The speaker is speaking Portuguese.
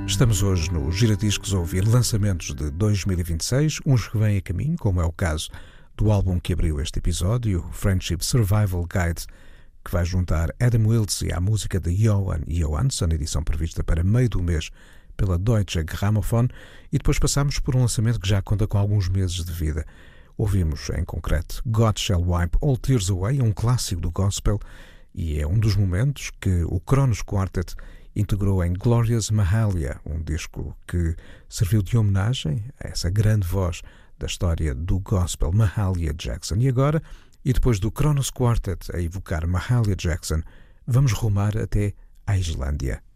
Estamos hoje no Giradiscos a ouvir lançamentos de 2026, uns que vêm a caminho, como é o caso do álbum que abriu este episódio, Friendship Survival Guide, que vai juntar Adam Wiltz e a música de Johan Johansson, edição prevista para meio do mês pela Deutsche Grammophon, e depois passamos por um lançamento que já conta com alguns meses de vida. Ouvimos, em concreto, God Shall Wipe All Tears Away, um clássico do gospel, e é um dos momentos que o Kronos Quartet integrou em Glorious Mahalia, um disco que serviu de homenagem a essa grande voz da história do gospel, Mahalia Jackson. E agora, e depois do Kronos Quartet a evocar Mahalia Jackson, vamos rumar até à Islândia.